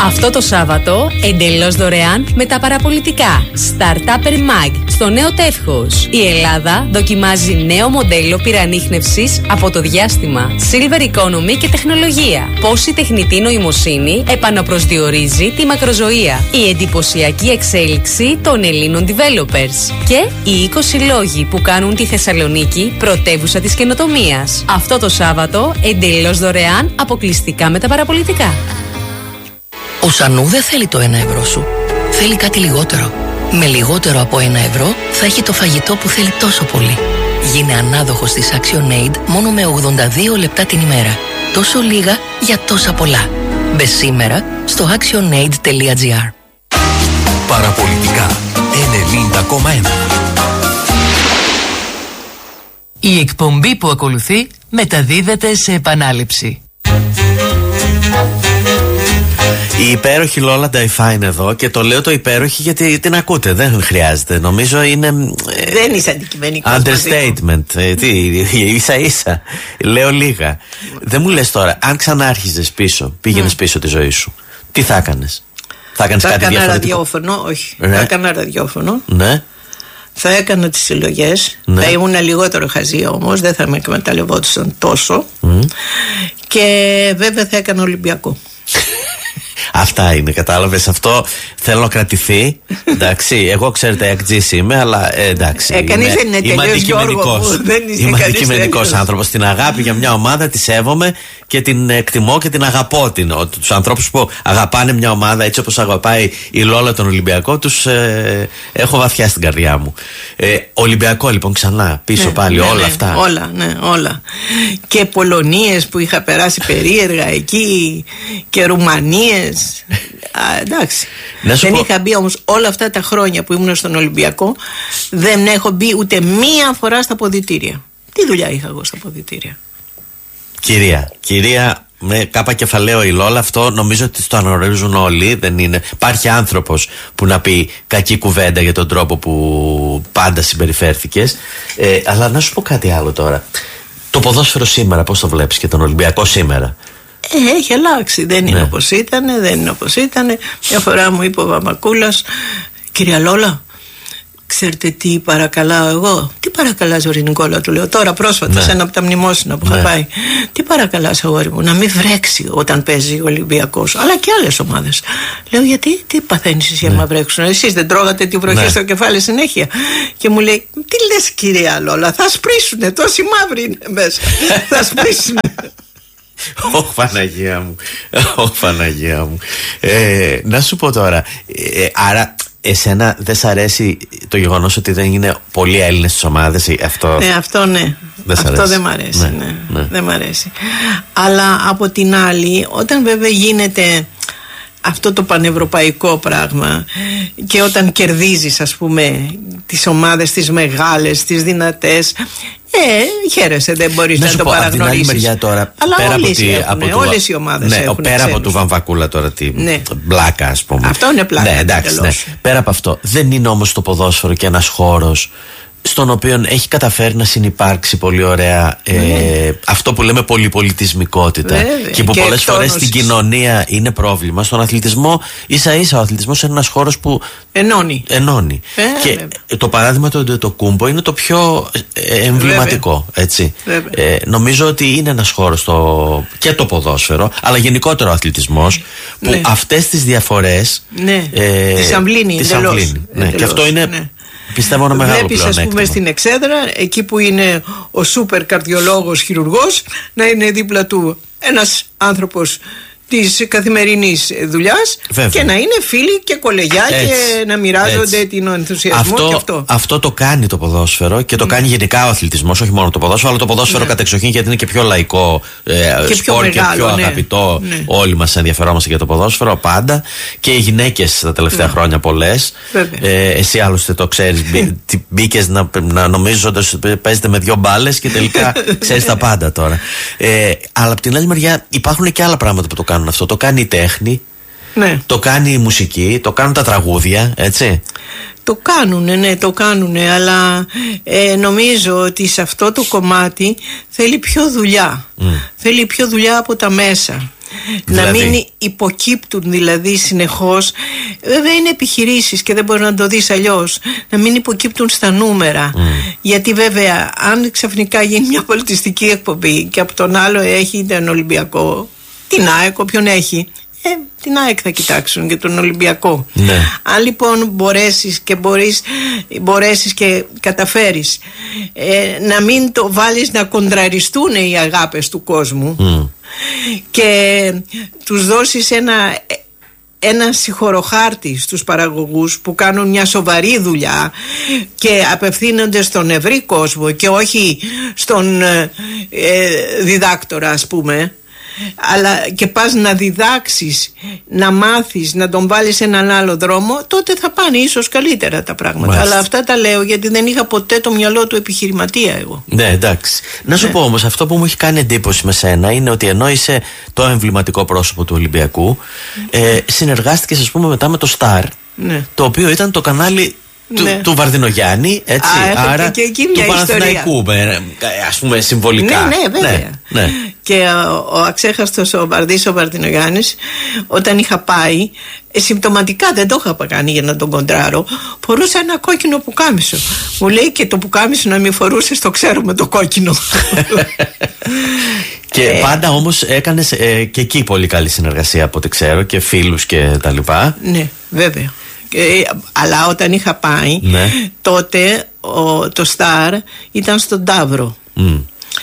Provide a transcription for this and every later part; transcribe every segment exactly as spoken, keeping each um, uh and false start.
Αυτό το Σάββατο εντελώς δωρεάν με τα παραπολιτικά Startupper Mag στο νέο τεύχος. Η Ελλάδα δοκιμάζει νέο μοντέλο πυρανίχνευσης από το διάστημα, Silver Economy και τεχνολογία. Πώς η τεχνητή νοημοσύνη επαναπροσδιορίζει τη μακροζωία. Η εντυπωσιακή εξέλιξη των Ελλήνων developers. Και οι είκοσι λόγοι που κάνουν τη Θεσσαλονίκη πρωτεύουσα της καινοτομίας. Αυτό το Σάββατο εντελώς δωρεάν αποκλειστικά με τα παραπολιτικά. Ο Σανού δεν θέλει το ένα ευρώ σου. Θέλει κάτι λιγότερο. Με λιγότερο από ένα ευρώ θα έχει το φαγητό που θέλει τόσο πολύ. Γίνε ανάδοχος της ActionAid μόνο με ογδόντα δύο λεπτά την ημέρα. Τόσο λίγα για τόσα πολλά. Μπες σήμερα στο actionaid τελεία gr. Παραπολιτικά ενενήντα κόμμα ένα. Η εκπομπή που ακολουθεί μεταδίδεται σε επανάληψη. Η υπέροχη Λόλα Νταϊφά είναι εδώ και το λέω το υπέροχη γιατί την ακούτε, δεν χρειάζεται. Νομίζω είναι. Δεν είσαι αντικειμενικός. Understatement. Ε, τι, ίσα ίσα. Λέω λίγα. Δεν μου λες τώρα, αν ξανάρχιζες πίσω, πήγαινες mm. πίσω τη ζωή σου, τι θα έκανες? Θα έκανες κάτι διαφορετικό? Θα έκανα ραδιόφωνο, όχι. Ναι. Θα έκανα ραδιόφωνο. Ναι. Θα έκανα τις συλλογές. Ναι. Θα ήμουν λιγότερο χαζή όμως, δεν θα με εκμεταλλευόντουσαν τόσο. Mm. Και βέβαια θα έκανα Ολυμπιακό. Αυτά είναι, κατάλαβες. Αυτό θέλω να κρατηθεί. Εντάξει, εγώ ξέρετε εκτζής είμαι, αλλά ε, εντάξει. Ε, κανείς δεν είναι τελείως Γιώργο. Είμαι αντικειμενικός άνθρωπος. Την αγάπη για μια ομάδα τη σέβομαι και την εκτιμώ και την αγαπώ. Τους ανθρώπους που αγαπάνε μια ομάδα έτσι όπως αγαπάει η Λόλα τον Ολυμπιακό, τους ε, έχω βαθιά στην καρδιά μου. Ε, Ολυμπιακό λοιπόν ξανά, πίσω ναι, πάλι, ναι, όλα ναι, αυτά. Όλα, ναι, όλα. Και Πολωνίες που είχα περάσει περίεργα εκεί και Ρουμανίες. Α, εντάξει. Δεν πω... είχα μπει όμως όλα αυτά τα χρόνια που ήμουν στον Ολυμπιακό, δεν έχω μπει ούτε μία φορά στα αποδυτήρια. Τι δουλειά είχα εγώ στα αποδυτήρια? Κυρία, κυρία, με κάπα κεφαλαίο η Λόλα, αυτό νομίζω ότι το αναγνωρίζουν όλοι. Δεν είναι. Υπάρχει άνθρωπος που να πει κακή κουβέντα για τον τρόπο που πάντα συμπεριφέρθηκες. Ε, αλλά να σου πω κάτι άλλο τώρα. Το ποδόσφαιρο σήμερα, πώς το βλέπεις και τον Ολυμπιακό σήμερα? Ε, έχει αλλάξει. Δεν είναι ναι. όπως ήταν, δεν είναι όπως ήταν. Μια φορά μου είπε ο Βαμακούλας, κυρία Λόλα, ξέρετε τι παρακαλάω εγώ? Τι παρακαλάς, Ζωρή Νικόλα? Του λέω τώρα πρόσφατα, ναι. σε ένα από τα μνημόσυνα που ναι. είχα πάει. Τι παρακαλάς, αγόρι μου? Να μην βρέξει όταν παίζει ο Ολυμπιακός, αλλά και άλλες ομάδες. Λέω, γιατί, τι παθαίνεις εσύ άμα ναι. βρέξουν? Εσείς δεν τρώγατε τη βροχή ναι. στο κεφάλι συνέχεια? Και μου λέει, τι λες κυρία Λόλα, θα σπρίσουνε, τόσοι μαύροι είναι μέσα. Θα σπρίσουνε. Ωχ, Παναγία μου. Ωχ, Παναγία μου. Ε, να σου πω τώρα, ε, άρα εσένα δεν σ' αρέσει το γεγονός ότι δεν είναι πολλοί Έλληνες στις ομάδες? Αυτό, ναι, αυτό ναι. Δεν αυτό δεν μ' αρέσει. Ναι, ναι. Ναι. Δεν μ' αρέσει. Αλλά από την άλλη, όταν βέβαια γίνεται αυτό το πανευρωπαϊκό πράγμα και όταν κερδίζεις, ας πούμε, τις ομάδες, τις μεγάλες, τις δυνατές, ε, χαίρεσαι, δεν μπορείς να, να το παραγνωρίσεις. Από την άλλη μεριά τώρα, αλλά πέρα όλες, από, τη, από το, όλες οι ομάδες ναι, έχουν. Πέρα από του Βαμβακούλα τώρα τη ναι. μπλάκα, ας πούμε. Αυτό είναι πλάκα. Ναι, εντάξει, ναι. Πέρα από αυτό, δεν είναι όμως το ποδόσφαιρο και ένας χώρος στον οποίο έχει καταφέρει να συνυπάρξει πολύ ωραία ε, ναι. αυτό που λέμε πολυπολιτισμικότητα. Βέβαια. Και που και πολλές φορές στην κοινωνία είναι πρόβλημα. Στον αθλητισμό ίσα ίσα ο αθλητισμός είναι ένας χώρος που ενώνει, ενώνει. Ε, και βέβαια. Το παράδειγμα του το Κούμπο είναι το πιο εμβληματικό, έτσι. Ε, νομίζω ότι είναι ένας χώρος το, και το ποδόσφαιρο, αλλά γενικότερο ο αθλητισμός που ναι. αυτές τις διαφορές ναι. ε, τις αμβλύνει, τις αμβλύνει. Ναι. Και αυτό είναι ναι. πιστεύω ένα μεγάλο πλεονέκτημα. Βλέπεις, ας πούμε, στην Εξέδρα, εκεί που είναι ο σούπερ καρδιολόγος χειρουργός, να είναι δίπλα του ένας άνθρωπος της καθημερινής δουλειάς και να είναι φίλοι και κολεγιά έτσι, και να μοιράζονται έτσι. Την ενθουσιασμό αυτό, και αυτό. Αυτό το κάνει το ποδόσφαιρο και το mm. κάνει γενικά ο αθλητισμός, όχι μόνο το ποδόσφαιρο, αλλά το ποδόσφαιρο ναι. κατεξοχήν γιατί είναι και πιο λαϊκό ε, και σπορ πιο μεγάλο, και πιο ναι. αγαπητό. Ναι. Όλοι μας ενδιαφερόμαστε για το ποδόσφαιρο πάντα και οι γυναίκες τα τελευταία ναι. χρόνια πολλές. Ε, εσύ άλλωστε το ξέρεις, μπήκες να, να νομίζεις ότι παίζετε με δυο μπάλες και τελικά ξέρεις τα πάντα τώρα. Ε, αλλά από την άλλη μεριά υπάρχουν και άλλα πράγματα που το κάνουν αυτό. Το κάνει η τέχνη, ναι. το κάνει η μουσική, το κάνουν τα τραγούδια, έτσι. Το κάνουνε, ναι, το κάνουνε, αλλά ε, νομίζω ότι σε αυτό το κομμάτι θέλει πιο δουλειά. Mm. Θέλει πιο δουλειά από τα μέσα. Δηλαδή. Να μην υποκύπτουν δηλαδή συνεχώς. Βέβαια είναι επιχειρήσεις και δεν μπορεί να το δεις αλλιώς. Να μην υποκύπτουν στα νούμερα. Mm. Γιατί βέβαια αν ξαφνικά γίνει μια πολιτιστική εκπομπή και από τον άλλο έχει τον Ολυμπιακό, την ΑΕΚ, όποιον έχει, ε, την ΑΕΚ θα κοιτάξουν και τον Ολυμπιακό. Ναι. Αν λοιπόν μπορέσεις και μπορείς, μπορέσεις και καταφέρεις ε, να μην το βάλεις να κοντραριστούν οι αγάπες του κόσμου mm. και τους δώσεις ένα, ένα συγχωροχάρτη στους παραγωγούς που κάνουν μια σοβαρή δουλειά και απευθύνονται στον ευρύ κόσμο και όχι στον ε, διδάκτορα, ας πούμε, αλλά και πας να διδάξεις, να μάθεις, να τον βάλεις σε έναν άλλο δρόμο, τότε θα πάνε ίσως καλύτερα τα πράγματα. Μάλιστα. Αλλά αυτά τα λέω γιατί δεν είχα ποτέ το μυαλό του επιχειρηματία εγώ. Ναι, εντάξει. Να σου ναι. πω όμως, αυτό που μου έχει κάνει εντύπωση με σένα είναι ότι ενώ είσαι το εμβληματικό πρόσωπο του Ολυμπιακού, ε, συνεργάστηκες ας πούμε μετά με το Star, ναι. το οποίο ήταν το κανάλι του, ναι. του Βαρδινογιάννη, έτσι. Α, άρα και και του Παναθηναϊκού, ας πούμε συμβολικά. Ναι, ναι, βέβαια. Ναι, ναι. Και ο, ο αξέχαστος ο Βαρδής ο Βαρδινογιάννης, όταν είχα πάει, συμπτωματικά δεν το είχα κάνει για να τον κοντράρω, φορούσα ένα κόκκινο πουκάμισο. Μου λέει και το πουκάμισο να μην φορούσες, το ξέρω με το κόκκινο. Και ε, πάντα όμως έκανες ε, και εκεί πολύ καλή συνεργασία από ό,τι ξέρω και φίλους και τα λοιπά. Ναι, βέβαια. Ε, αλλά όταν είχα πάει, ναι. τότε ο, το Star ήταν στον Ταύρο. Mm.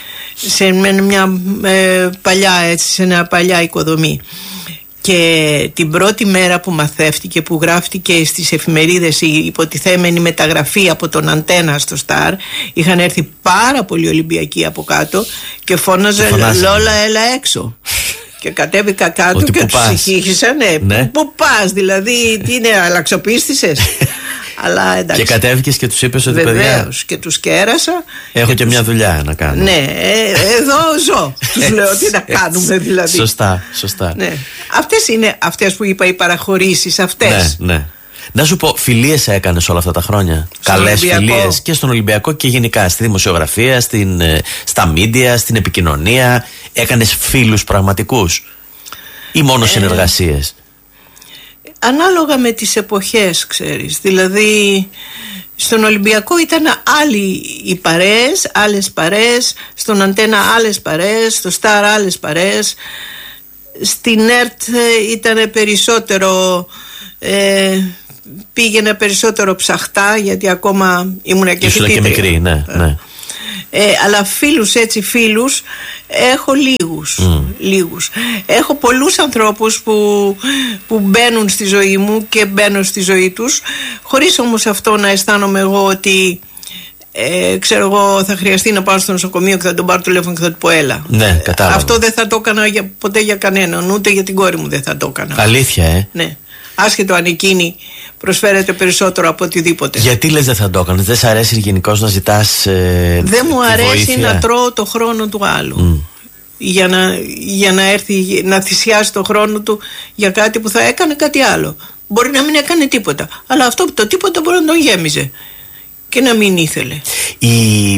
Σε μια ε, παλιά, έτσι, σε μια παλιά οικοδομή. Και την πρώτη μέρα που μαθεύτηκε, που γράφτηκε στις εφημερίδες η υποτιθέμενη μεταγραφή από τον Αντένα στο Star, είχαν έρθει πάρα πολλοί Ολυμπιακοί από κάτω και φώναζε Λόλα έλα έξω. Και κατέβηκα κάτω ότι και τους ησυχήσαν. Ναι, ναι. Πού πας, δηλαδή, τι είναι, αλλαξοπίστησες. Αλλά εντάξει. Και κατέβηκες και τους είπες ότι βεβαίως, παιδιά. Και τους κέρασα. Έχω και, και μια τους... δουλειά να κάνω. Ναι, ε, εδώ ζω. Τους λέω τι να κάνουμε δηλαδή. Σωστά, σωστά. Ναι. Αυτές είναι αυτές που είπα, οι παραχωρήσεις αυτές. Ναι, ναι. Να σου πω, φιλίες έκανες όλα αυτά τα χρόνια? Καλές φιλίες και στον Ολυμπιακό και γενικά στη δημοσιογραφία, στην, στα μίντια, στην επικοινωνία. Έκανες φίλους πραγματικούς ή μόνο ε, συνεργασίες? Ανάλογα με τις εποχές, ξέρεις. Δηλαδή στον Ολυμπιακό ήταν άλλοι οι παρέες, άλλες παρέες. Στον Αντένα άλλες παρέες, στο Star άλλες παρέες. Στην ΕΡΤ ήταν περισσότερο ε, πήγαινα περισσότερο ψαχτά, γιατί ακόμα ήμουν και φοιτήτρια. Ήσουν και μικρή, ναι, ναι. Ε, αλλά φίλους, έτσι φίλους έχω λίγους, mm. λίγους. Έχω πολλούς ανθρώπους που, που μπαίνουν στη ζωή μου και μπαίνω στη ζωή τους, χωρίς όμως αυτό να αισθάνομαι εγώ ότι ε, ξέρω εγώ θα χρειαστεί να πάω στο νοσοκομείο και θα τον πάρω τηλέφωνο και θα του πω έλα. Ναι, κατάλαβα. Αυτό δεν θα το έκανα για, ποτέ για κανέναν, ούτε για την κόρη μου δεν θα το έκανα. Αλήθεια, ε? Ναι. Άσχετο αν εκείνη προσφέρεται περισσότερο από οτιδήποτε. Γιατί λες δεν θα το έκανες? Δεν σ' αρέσει γενικώς να ζητάς ε, δεν μου αρέσει βοήθεια? Να τρώω το χρόνο του άλλου. Mm. Για, να, για να έρθει να θυσιάσει το χρόνο του για κάτι που θα έκανε κάτι άλλο. Μπορεί να μην έκανε τίποτα, αλλά αυτό το τίποτα μπορεί να τον γέμιζε και να μην ήθελε. Η...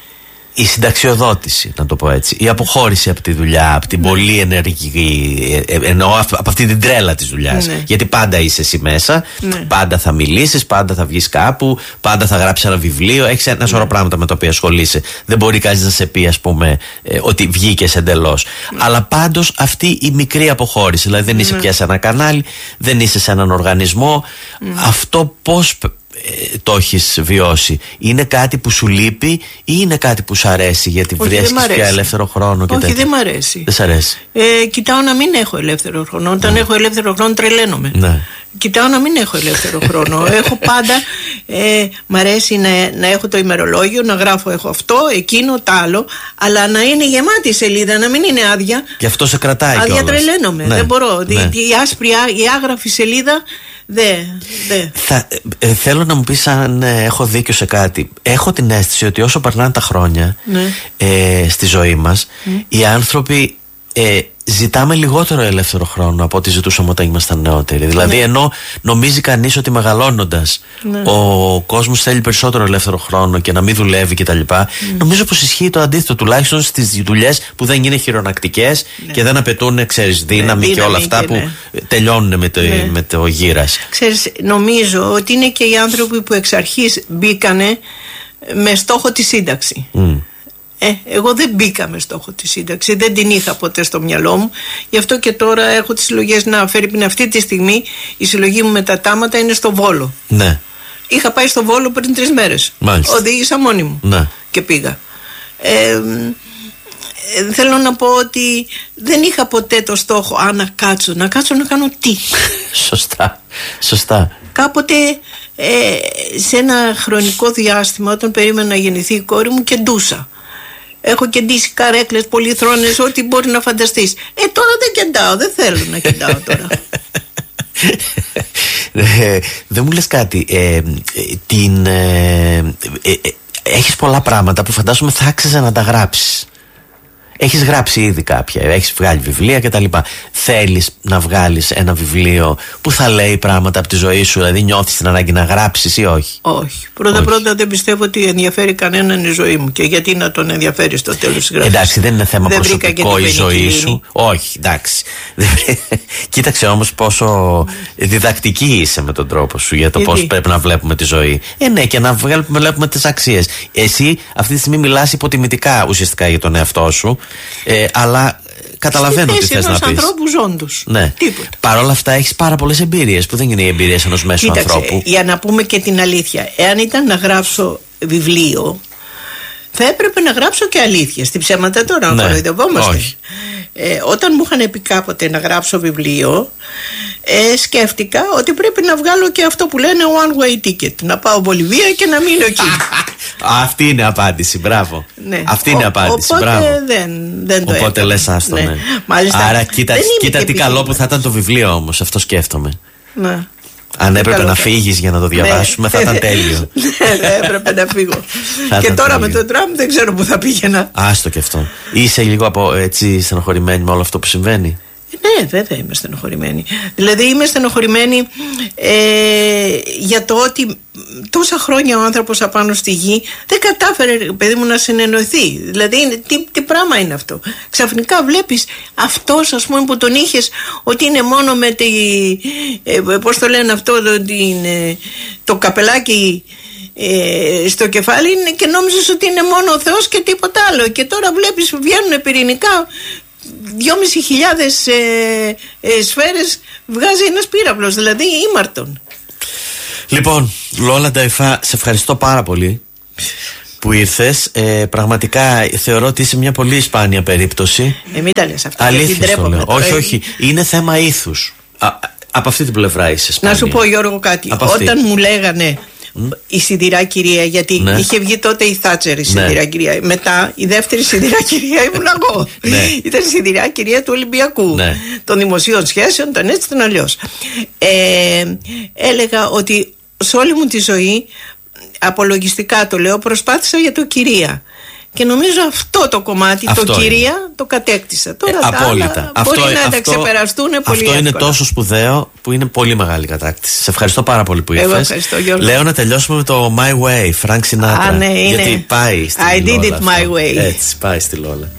Η συνταξιοδότηση, να το πω έτσι, η αποχώρηση από τη δουλειά, από την ναι. πολύ ενεργή, εννοώ από αυτή την τρέλα της δουλειάς. Ναι. Γιατί πάντα είσαι εσύ μέσα, ναι. πάντα θα μιλήσεις, πάντα θα βγεις κάπου, πάντα θα γράψεις ένα βιβλίο, έχεις ένα σωρό ναι. πράγματα με τα οποία ασχολείσαι. Δεν μπορεί κανείς να σε πει, ας πούμε, ε, ότι βγήκες εντελώς. Ναι. Αλλά πάντως αυτή η μικρή αποχώρηση, δηλαδή δεν είσαι ναι. πια σε ένα κανάλι, δεν είσαι σε έναν οργανισμό, ναι. αυτό πώς το έχεις βιώσει? Είναι κάτι που σου λείπει ή είναι κάτι που σου αρέσει γιατί βρίσκεις πια ελεύθερο χρόνο? Και όχι, τέτοια? δεν μ' αρέσει. Δεν σ' αρέσει? Ε, κοιτάω να μην έχω ελεύθερο χρόνο. Όταν ναι. έχω ελεύθερο χρόνο τρελαίνομαι. Ναι. Κοιτάω να μην έχω ελεύθερο χρόνο. Έχω πάντα ε, μ' αρέσει να, να έχω το ημερολόγιο, να γράφω έχω αυτό, εκείνο, το άλλο, αλλά να είναι γεμάτη η σελίδα, να μην είναι άδεια. Και αυτό σε κρατάει κιόλας. Άδεια τρελαίνομαι. Ναι. Δεν μπορώ. Ναι. Η, η άσπρη, η άγραφη σελίδα. Δε, δε. Θα, ε, θέλω να μου πεις αν ε, έχω δίκιο σε κάτι. Έχω την αίσθηση ότι όσο περνάνε τα χρόνια ναι. ε, στη ζωή μας mm. οι άνθρωποι ε, ζητάμε λιγότερο ελεύθερο χρόνο από ό,τι ζητούσαμε όταν ήμασταν νεότεροι. Δηλαδή, ναι. ενώ νομίζει κανείς ότι μεγαλώνοντας ναι. ο κόσμος θέλει περισσότερο ελεύθερο χρόνο και να μην δουλεύει κτλ., mm. νομίζω πως ισχύει το αντίθετο, τουλάχιστον στις δουλειές που δεν είναι χειρονακτικές ναι. και δεν απαιτούν, ξέρεις, δύναμη ναι, και όλα αυτά και, που ναι. τελειώνουν με το, ναι. με το γύρας. Ξέρεις, νομίζω ότι είναι και οι άνθρωποι που εξ αρχής μπήκανε με στόχο τη σύνταξη. Mm. Ε, εγώ δεν μπήκα με στόχο τη σύνταξη, δεν την είχα ποτέ στο μυαλό μου. Γι' αυτό και τώρα έχω τις συλλογές να φέρει. Αυτή τη στιγμή η συλλογή μου με τα τάματα είναι στο Βόλο. Ναι. Είχα πάει στο Βόλο πριν τρεις μέρες. Μάλιστα. Οδήγησα μόνη μου ναι. και πήγα. Ε, ε, θέλω να πω ότι δεν είχα ποτέ το στόχο α, να κάτσω, να κάτσω να κάνω τι. Σωστά, σωστά. Κάποτε ε, σε ένα χρονικό διάστημα όταν περίμενα να γεννηθεί η κόρη μου κεντούσα. Έχω κεντήσει καρέκλες, πολυθρόνες, ό,τι μπορεί να φανταστείς. Ε, τώρα δεν κεντάω, δεν θέλω να κεντάω τώρα. ε, δεν μου λες κάτι. Ε, ε, την, ε, ε, ε, έχεις πολλά πράγματα που φαντάζομαι θα άξιζε να τα γράψεις. Έχεις γράψει ήδη κάποια, έχεις βγάλει βιβλία κτλ. Θέλεις να βγάλεις ένα βιβλίο που θα λέει πράγματα από τη ζωή σου, δηλαδή νιώθεις την ανάγκη να γράψεις ή όχι? Όχι. Πρώτα-πρώτα δεν πιστεύω ότι ενδιαφέρει κανέναν η ζωή μου. Και γιατί να τον ενδιαφέρει στο τέλος της γραφής? Εντάξει, δεν είναι θέμα δεν προσωπικό η ζωή σου. Όχι, εντάξει. Κοίταξε όμως πόσο διδακτική είσαι με τον τρόπο σου για το πώς πρέπει να βλέπουμε τη ζωή. Ε, ναι, και να βλέπουμε τις αξίες. Εσύ αυτή τη στιγμή μιλάς υποτιμητικά ουσιαστικά για τον εαυτό σου. Ε, αλλά καταλαβαίνω τι θες να πεις. Ανθρώπου ζώντους. Ναι. Παρ' όλα αυτά έχεις πάρα πολλές εμπειρίες που δεν είναι οι εμπειρίες ενός μέσου Κοίταξε, ανθρώπου. Για να πούμε και την αλήθεια, εάν ήταν να γράψω βιβλίο, θα έπρεπε να γράψω και αλήθειες. Τι ψέματα τώρα, να κοροϊδευόμαστε. Όχι. Ε, όταν μου είχαν πει κάποτε να γράψω βιβλίο, ε, σκέφτηκα ότι πρέπει να βγάλω και αυτό που λένε one way ticket. Να πάω Βολιβία και να μείνω εκεί. Αυτή είναι απάντηση, μπράβο. Ναι. Αυτή είναι Ο, απάντηση, οπότε μπράβο. Δεν, δεν το Οπότε λες άστο, ναι. ναι. Μάλιστα, άρα κοίτα, κοίτα τι καλό που θα ήταν το βιβλίο όμως, αυτό σκέφτομαι. Ναι. Αν έπρεπε να φύγεις για να το διαβάσουμε, θα ήταν τέλειο. Ναι, έπρεπε να φύγω. Και τώρα με το τραμ δεν ξέρω που θα πήγαινα. Άστο και αυτό. Είσαι λίγο από έτσι στενοχωρημένη με όλο αυτό που συμβαίνει? Ναι, βέβαια είμαι στενοχωρημένη. Δηλαδή είμαι στενοχωρημένη ε, για το ότι τόσα χρόνια ο άνθρωπος απάνω στη γη δεν κατάφερε, παιδί μου, να συνεννοηθεί. Δηλαδή τι, τι πράγμα είναι αυτό? Ξαφνικά βλέπεις αυτός, ας πούμε, που τον είχες ότι είναι μόνο με τη, ε, πώς το λένε αυτό, το, την, ε, το καπελάκι ε, στο κεφάλι, και νόμιζες ότι είναι μόνο ο Θεός και τίποτα άλλο. Και τώρα βλέπεις βγαίνουν πυρηνικά δυόμισι χιλιάδες ε, ε, σφαίρες βγάζει ένας πύραυλος, δηλαδή ήμαρτον. Λοιπόν, Λόλα Νταϊφά, σε ευχαριστώ πάρα πολύ που ήρθες. ε, Πραγματικά θεωρώ ότι είσαι μια πολύ σπάνια περίπτωση. Ε, μην τα λες αυτά. Αλήθεια το λέω. Όχι, όχι, είναι θέμα ήθους. Α, από αυτή την πλευρά είσαι σπάνια. Να σου πω, Γιώργο, κάτι. Όταν μου λέγανε η σιδηρά κυρία, γιατί ναι. είχε βγει τότε η Θάτσερ η σιδηρά ναι. κυρία. Μετά η δεύτερη σιδηρά κυρία ήμουν εγώ. Ναι. Ήταν η σιδηρά κυρία του Ολυμπιακού, ναι. των δημοσίων σχέσεων, τον έτσι τον αλλιώς. Ε, έλεγα ότι σε όλη μου τη ζωή, απολογιστικά το λέω, προσπάθησα για το κυρία. Και νομίζω αυτό το κομμάτι, αυτό το κυρία, είναι. Το κατέκτησα. Τώρα ε, τα απόλυτα. Άλλα μπορεί αυτό, να αυτό, τα ξεπεραστούν πολύ Αυτό εύκολα. Είναι τόσο σπουδαίο που είναι πολύ μεγάλη κατάκτηση. Σε ευχαριστώ πάρα πολύ που ήρθες. Εγώ ευχαριστώ, Γιώργο. Λέω να τελειώσουμε με το My Way, Frank Sinatra. Α, ναι, είναι. Γιατί πάει στη I Λόλα did it my αυτό. way. Έτσι, πάει στη Λόλα.